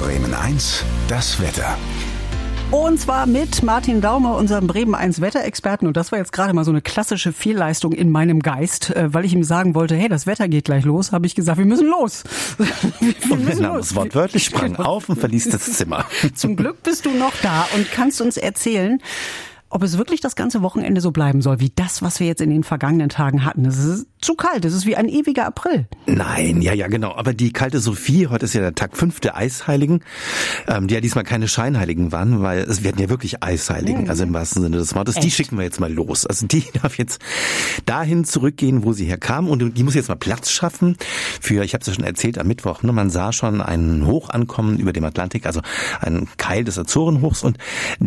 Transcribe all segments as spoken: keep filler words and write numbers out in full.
Bremen eins, das Wetter. Und zwar mit Martin Daume, unserem Bremen eins Wetterexperten. Und das war jetzt gerade mal so eine klassische Fehlleistung in meinem Geist. Weil ich ihm sagen wollte, hey, das Wetter geht gleich los, habe ich gesagt, wir müssen los. Wir und müssen los. Wortwörtlich sprang auf und verließ das Zimmer. Zum Glück bist du noch da und kannst uns erzählen, ob es wirklich das ganze Wochenende so bleiben soll, wie das, was wir jetzt in den vergangenen Tagen hatten. Es ist zu kalt, es ist wie ein ewiger April. Nein, ja, ja, genau. Aber die kalte Sophie, heute ist ja der Tag fünf der Eisheiligen, ähm, die ja diesmal keine Scheinheiligen waren, weil es werden ja wirklich Eisheiligen, mhm. also im wahrsten Sinne des Wortes. Echt? Die schicken wir jetzt mal los. Also die darf jetzt dahin zurückgehen, wo sie herkam, und die muss jetzt mal Platz schaffen für, ich habe es ja schon erzählt, am Mittwoch, ne, man sah schon einen Hoch ankommen über dem Atlantik, also einen Keil des Azorenhochs, und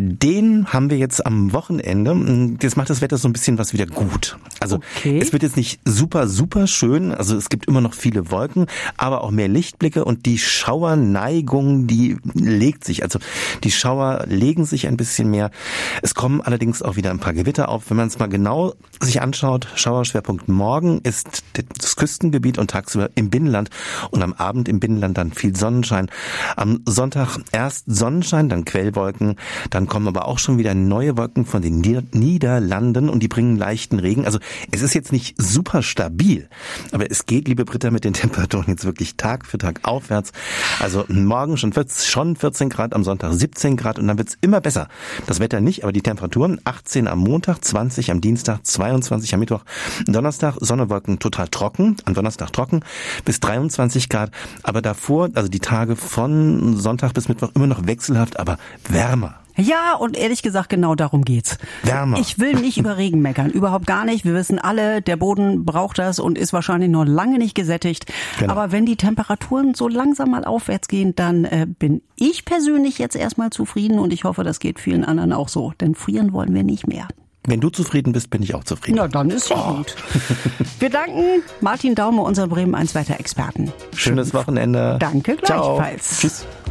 den haben wir jetzt am Wochenende. Das macht das Wetter so ein bisschen was wieder gut. Also okay. Es wird jetzt nicht super, super schön. Also es gibt immer noch viele Wolken, aber auch mehr Lichtblicke, und die Schauerneigung, die legt sich. Also die Schauer legen sich ein bisschen mehr. Es kommen allerdings auch wieder ein paar Gewitter auf. Wenn man es mal genau sich anschaut, Schauerschwerpunkt morgen ist das Küstengebiet und tagsüber im Binnenland, und am Abend im Binnenland dann viel Sonnenschein. Am Sonntag erst Sonnenschein, dann Quellwolken, dann kommen aber auch schon wieder neue Wolken von den Niederlanden, und die bringen leichten Regen. Also es ist jetzt nicht super stabil, aber es geht, liebe Britta, mit den Temperaturen jetzt wirklich Tag für Tag aufwärts. Also morgen schon vierzehn Grad, am Sonntag siebzehn Grad, und dann wird's immer besser. Das Wetter nicht, aber die Temperaturen achtzehn am Montag, zwanzig am Dienstag, zweiundzwanzig am Mittwoch, Donnerstag Sonne, Wolken total trocken, am Donnerstag trocken bis dreiundzwanzig Grad, aber davor, also die Tage von Sonntag bis Mittwoch immer noch wechselhaft, aber wärmer. Ja, und ehrlich gesagt, genau darum geht's. Wärmer. Ich will nicht über Regen meckern, überhaupt gar nicht. Wir wissen alle, der Boden braucht das und ist wahrscheinlich noch lange nicht gesättigt. Genau. Aber wenn die Temperaturen so langsam mal aufwärts gehen, dann äh, bin ich persönlich jetzt erstmal zufrieden, und ich hoffe, das geht vielen anderen auch so. Denn frieren wollen wir nicht mehr. Wenn du zufrieden bist, bin ich auch zufrieden. Na, dann ist ja oh. gut. Wir danken Martin Daume, unserem Bremen eins Wetterexperten. Schönes Wochenende. Danke, gleichfalls. Ciao. Tschüss.